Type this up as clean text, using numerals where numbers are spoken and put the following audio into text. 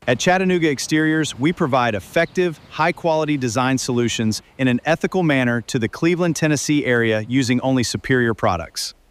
At Chattanooga Exteriors, we provide effective, high-quality design solutions in an ethical manner to the Cleveland, Tennessee area using only superior products.